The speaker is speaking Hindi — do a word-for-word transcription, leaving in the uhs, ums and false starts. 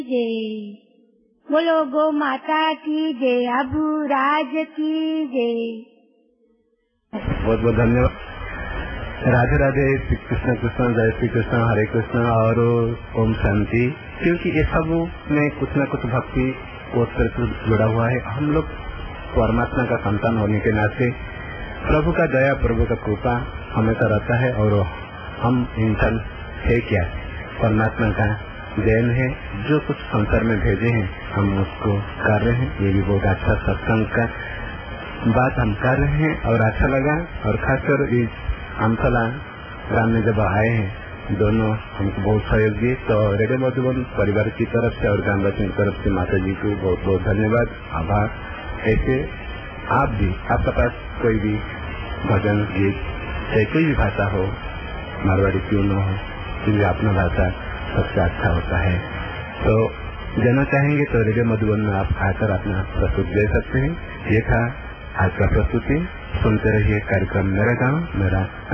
जय बोलो गो माता की जय, अबू राज की जय। बहुत बहुत धन्यवाद। राधे राधे, श्री कृष्ण कृष्ण, जय श्री कृष्ण, हरे कृष्ण और ओम शांति। क्योंकि ये सब में कुछ न कुछ भक्ति उत्तर से जुड़ा हुआ है। हम लोग परमात्मा का संतान होने के नाते प्रभु का दया, प्रभु का कृपा हमेशा रहता है और हम इंसान है क्या, परमात्मा का देन है। जो कुछ संसार में भेजे हैं हम उसको कर रहे हैं। ये भी बहुत अच्छा सत्संग का बात हम कर रहे हैं और अच्छा लगा। और खासकर इस अमथला ग्राम में जब आए हैं दोनों हमको बहुत सहयोग दिए, तो रेडियो मधुबन परिवार की तरफ से और ग्रामवासियों की तरफ से माता जी को बहुत बहुत धन्यवाद, आभार। ऐसे आप भी, आपके पास कोई भी भजन गीत चाहे कोई भी भाषा हो, मारवाड़ी क्यों न हो, क्योंकि अपना भाषा सबसे अच्छा होता है, तो देना चाहेंगे तो रेडियो मधुबन में आप आकर अपना प्रस्तुति दे सकते हैं। ये था आज का प्रस्तुति। सुनते रहिए कार्यक्रम मेरा गाँव मेरा